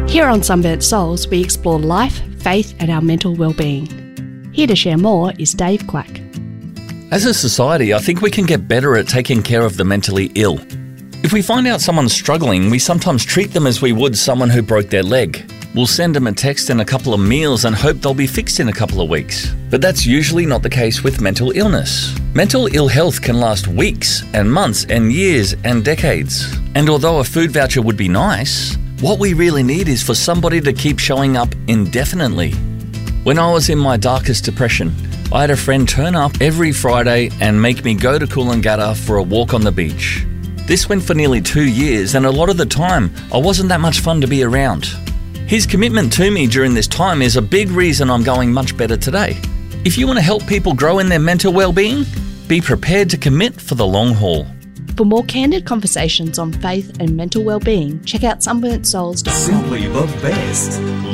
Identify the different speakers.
Speaker 1: Here on Sunburnt Souls, we explore life, faith and our mental well-being. Here to share more is Dave Quack.
Speaker 2: As a society, I think we can get better at taking care of the mentally ill. If we find out someone's struggling, we sometimes treat them as we would someone who broke their leg. We'll send them a text and a couple of meals and hope they'll be fixed in a couple of weeks. But that's usually not the case with mental illness. Mental ill health can last weeks and months and years and decades. And although a food voucher would be nice, what we really need is for somebody to keep showing up indefinitely. When I was in my darkest depression, I had a friend turn up every Friday and make me go to Coolangatta for a walk on the beach. This went for nearly 2 years, and a lot of the time, I wasn't that much fun to be around. His commitment to me during this time is a big reason I'm going much better today. If you want to help people grow in their mental well-being, be prepared to commit for the long haul.
Speaker 1: For more candid conversations on faith and mental well-being, check out sunburntsouls.com.
Speaker 3: Simply the best.